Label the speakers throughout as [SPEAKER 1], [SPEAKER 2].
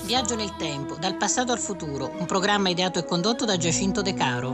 [SPEAKER 1] Viaggio nel tempo, dal passato al futuro, un programma ideato e condotto da Giacinto De Caro.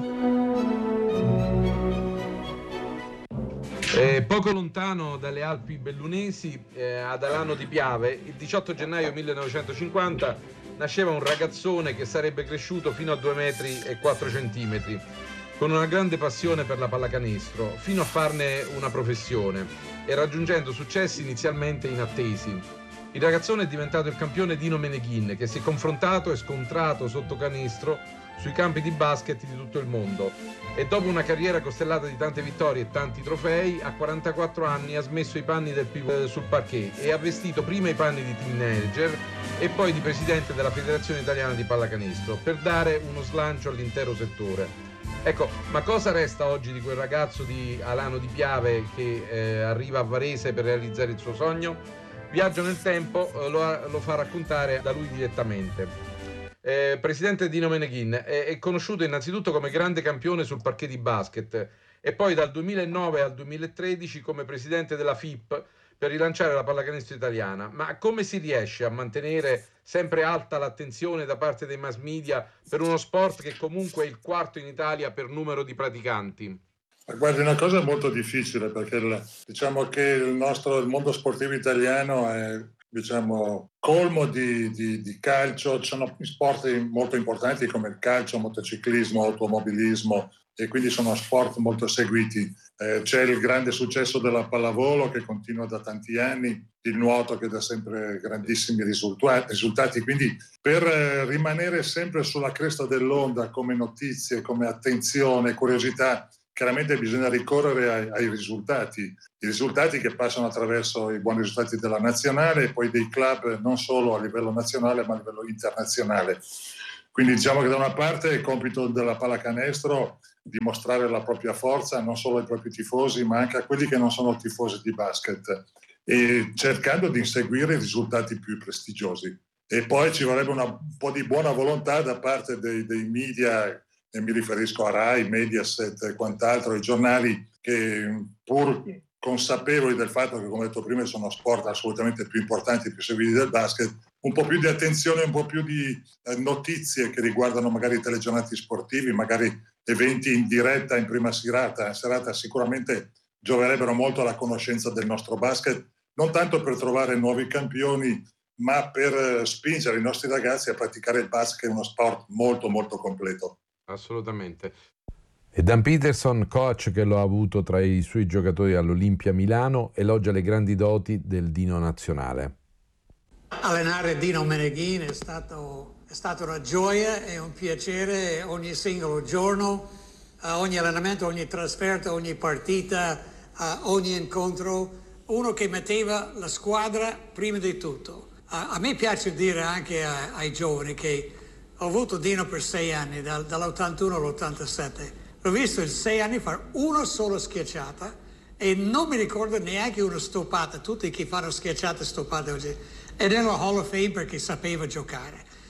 [SPEAKER 2] Poco lontano dalle Alpi bellunesi, ad Alano di Piave, il 18 gennaio 1950 nasceva un ragazzone che sarebbe cresciuto fino a 2 metri e 4 centimetri, con una grande passione per la pallacanestro, fino a farne una professione e raggiungendo successi inizialmente inattesi. Il ragazzone è diventato il campione Dino Meneghin, che si è confrontato e scontrato sotto canestro sui campi di basket di tutto il mondo e dopo una carriera costellata di tante vittorie e tanti trofei, a 44 anni ha smesso i panni del pivot sul parquet e ha vestito prima i panni di teenager e poi di presidente della Federazione Italiana di Pallacanestro per dare uno slancio all'intero settore. Ecco, ma cosa resta oggi di quel ragazzo di Alano di Piave che arriva a Varese per realizzare il suo sogno? Viaggio nel tempo lo fa raccontare da lui direttamente. Presidente Dino Meneghin è conosciuto innanzitutto come grande campione sul parquet di basket e poi dal 2009 al 2013 come presidente della FIP per rilanciare la pallacanestro italiana. Ma come si riesce a mantenere sempre alta l'attenzione da parte dei mass media per uno sport che comunque è il quarto in Italia per numero di praticanti?
[SPEAKER 3] Guardi, è una cosa molto difficile perché diciamo che il mondo sportivo italiano è colmo di calcio. Ci sono sport molto importanti come il calcio, motociclismo, automobilismo e quindi sono sport molto seguiti. C'è il grande successo della pallavolo che continua da tanti anni, il nuoto che dà sempre grandissimi risultati. Quindi per rimanere sempre sulla cresta dell'onda come notizie, come attenzione, curiosità, chiaramente bisogna ricorrere ai risultati, i risultati che passano attraverso i buoni risultati della nazionale e poi dei club non solo a livello nazionale ma a livello internazionale. Quindi diciamo che da una parte è il compito della pallacanestro dimostrare la propria forza non solo ai propri tifosi ma anche a quelli che non sono tifosi di basket e cercando di inseguire i risultati più prestigiosi. E poi ci vorrebbe un po' di buona volontà da parte dei media, e mi riferisco a Rai, Mediaset e quant'altro, i giornali che pur consapevoli del fatto che, come detto prima, sono sport assolutamente più importanti e più seguiti del basket, un po' più di attenzione, un po' più di notizie che riguardano magari telegiornati sportivi, magari eventi in diretta in prima serata sicuramente gioverebbero molto alla conoscenza del nostro basket, non tanto per trovare nuovi campioni, ma per spingere i nostri ragazzi a praticare il basket, che è uno sport molto molto completo.
[SPEAKER 2] Assolutamente. E Dan Peterson, coach che lo ha avuto tra i suoi giocatori all'Olimpia Milano, elogia le grandi doti del Dino nazionale.
[SPEAKER 4] Allenare Dino Meneghin è stato una gioia e un piacere ogni singolo giorno, ogni allenamento, ogni trasferta, ogni partita, ogni incontro, uno che metteva la squadra prima di tutto. A me piace dire anche ai giovani che ho avuto Dino per 6 anni, dall'81 all'87. L'ho visto in 6 anni fare una sola schiacciata e non mi ricordo neanche una stoppata. Tutti che fanno schiacciate stoppate oggi. Ed era Hall of Fame perché sapeva giocare.